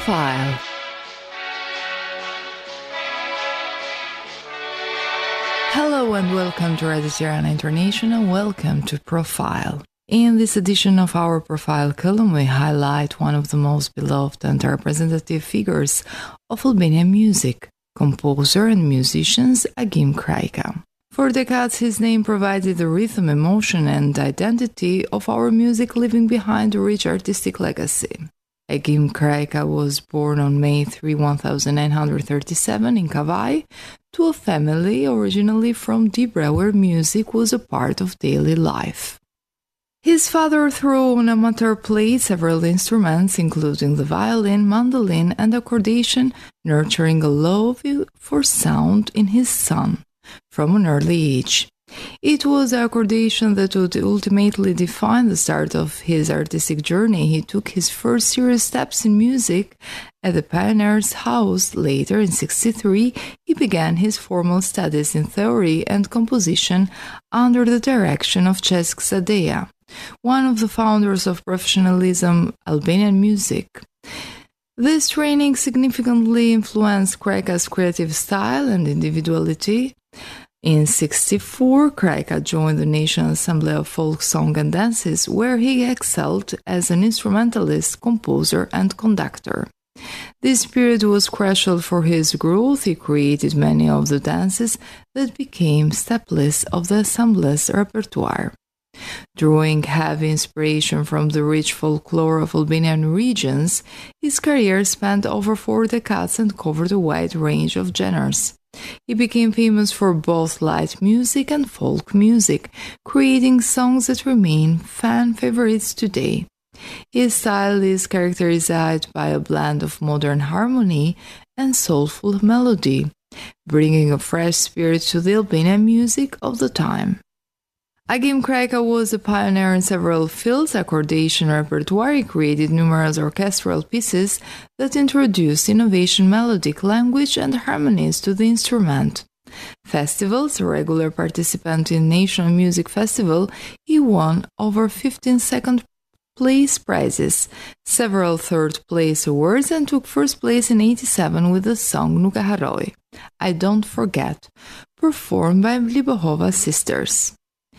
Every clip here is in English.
Profile. Hello and welcome to Radio Tirana International. Welcome to Profile. In this edition of our Profile column, we highlight one of the most beloved and representative figures of Albanian music, composer and musician Agim Krajka. For decades, his name provided the rhythm, emotion, and identity of our music, leaving behind a rich artistic legacy. Agim Krajka was born on May 3, 1937 in Kavai to a family originally from Dibra, where music was a part of daily life. His father, through an amateur, played several instruments, including the violin, mandolin, and accordion, nurturing a love for sound in his son from an early age. It was the accordion that would ultimately define the start of his artistic journey. He took his first serious steps in music at the Pioneer's House. Later, in 1963, he began his formal studies in theory and composition under the direction of Cesk Sadeja, one of the founders of professionalism Albanian music. This training significantly influenced Krajka's creative style and individuality. In 1964, Krajka joined the National Assembly of Folk Song and Dances, where he excelled as an instrumentalist, composer, and conductor. This period was crucial for his growth. He created many of the dances that became staples of the Assembly's repertoire. Drawing heavy inspiration from the rich folklore of Albanian regions, his career spanned over 4 decades and covered a wide range of genres. He became famous for both light music and folk music, creating songs that remain fan favorites today. His style is characterized by a blend of modern harmony and soulful melody, bringing a fresh spirit to the Albanian music of the time. Agim Krajka was a pioneer in several fields. Accordion repertoire. He created numerous orchestral pieces that introduced innovation, melodic language, and harmonies to the instrument. Festivals, a regular participant in National Music Festival, he won over 15 second-place prizes, several third-place awards, and took first place in 1987 with the song Nuk e Harroj, I Don't Forget, performed by Libohova sisters.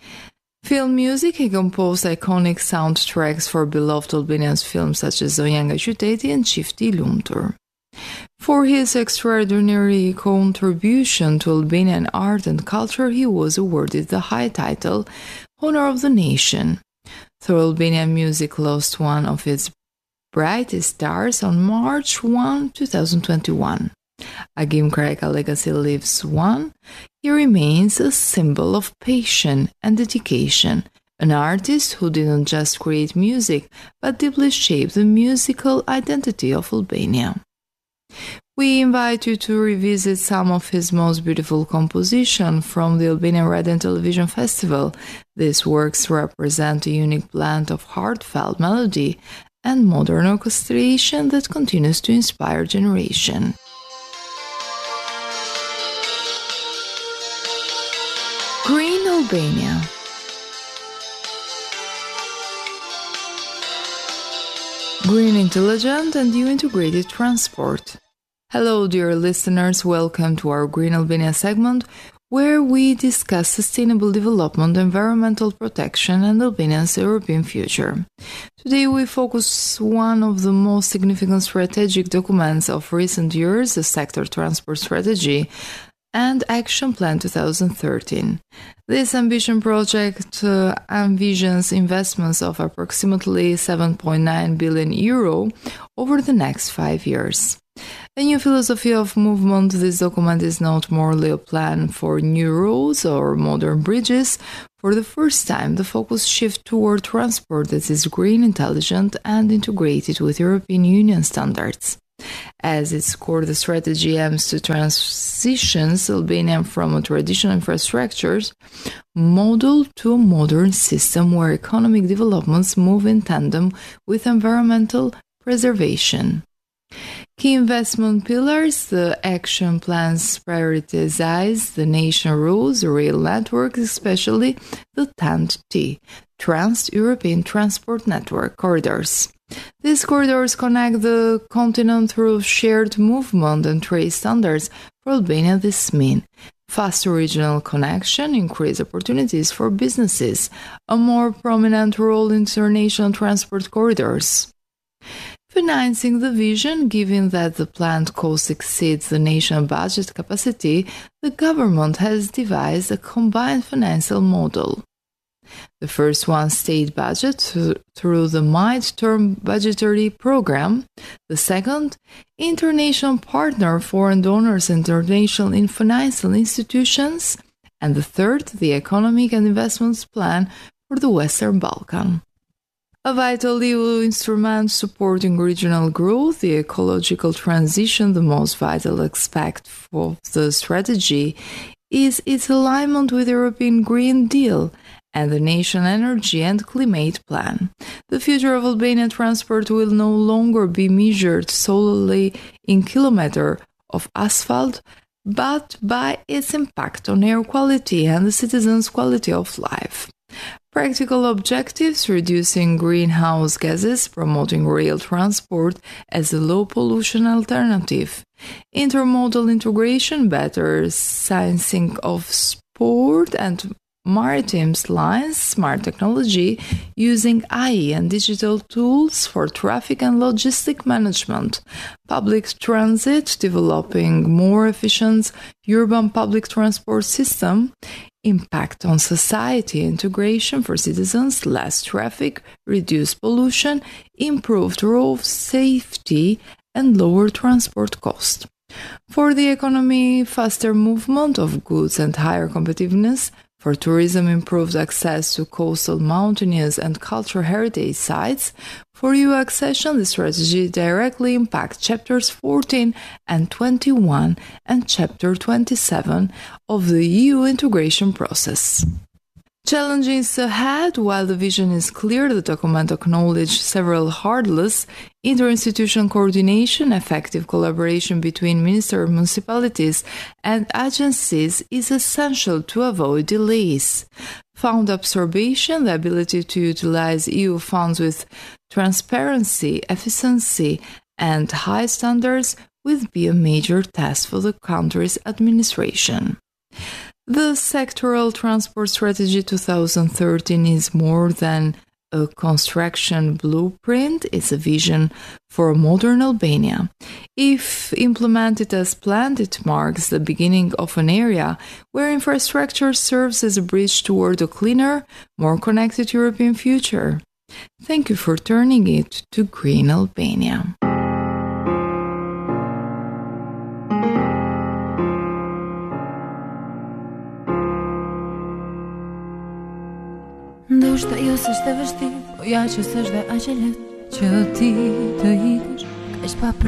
Film music. He composed iconic soundtracks for beloved Albanian films such as Zonja nga Qyteti and Qifti I Lumtur. For his extraordinary contribution to Albanian art and culture, he was awarded the high title Honor of the Nation. Though Albanian music lost one of its brightest stars on March 1, 2021. Agim Krajka legacy lives on. He remains a symbol of passion and dedication, an artist who didn't just create music, but deeply shaped the musical identity of Albania. We invite you to revisit some of his most beautiful compositions from the Albanian Radio and Television Festival. These works represent a unique blend of heartfelt melody and modern orchestration that continues to inspire generations. Green Albania. Green Intelligent and New Integrated Transport. Hello, dear listeners. Welcome to our Green Albania segment, where we discuss sustainable development, environmental protection, and Albania's European future. Today, we focus on one of the most significant strategic documents of recent years, the Sector Transport Strategy and Action Plan 2013. This ambition project envisions investments of approximately €7.9 billion over the next 5 years. A new philosophy of movement, this document is not merely a plan for new roads or modern bridges. For the first time, the focus shifts toward transport that is green, intelligent, and integrated with European Union standards. As its core, the strategy aims to transition Albania from a traditional infrastructure model to a modern system where economic developments move in tandem with environmental preservation. Key investment pillars, the action plans prioritize the national roads, rail networks, especially the TEN-T, Trans-European Transport Network corridors. These corridors connect the continent through shared movement and trade standards. For Albania, this means faster regional connection, increased opportunities for businesses, a more prominent role in international transport corridors. Financing the vision, given that the planned cost exceeds the national budget capacity, the government has devised a combined financial model. The first one, state budget through the mid-term budgetary program. The second, international partner, foreign donors, international financial institutions. And the third, the economic and investments plan for the Western Balkan. A vital EU instrument supporting regional growth, the ecological transition, the most vital aspect of the strategy, is its alignment with the European Green Deal and the National Energy and Climate Plan. The future of Albanian transport will no longer be measured solely in kilometers of asphalt, but by its impact on air quality and the citizens' quality of life. Practical objectives: reducing greenhouse gases, promoting rail transport as a low-pollution alternative, intermodal integration, better sizing of sport and maritime lines, smart technology, using AI and digital tools for traffic and logistic management, public transit, developing more efficient urban public transport system, impact on society, integration for citizens, less traffic, reduced pollution, improved road safety, and lower transport cost. For the economy, faster movement of goods and higher competitiveness. For tourism, improved access to coastal, mountainous, and cultural heritage sites. For EU accession, the strategy directly impacts chapters 14 and 21 and chapter 27 of the EU integration process. Challenges ahead. While the vision is clear, the document acknowledges several hurdles. Interinstitutional coordination, effective collaboration between ministers, municipalities, and agencies is essential to avoid delays. Fund absorption, the ability to utilize EU funds with transparency, efficiency, and high standards will be a major task for the country's administration. The Sectoral Transport Strategy 2013 is more than a construction blueprint. It's a vision for a modern Albania. If implemented as planned, it marks the beginning of an area where infrastructure serves as a bridge toward a cleaner, more connected European future. Thank you for turning it to Green Albania. Ndoshta jo s'është e vështirë, po ja që s'është dhe aq e lehtë që ti të ikësh, kaq pa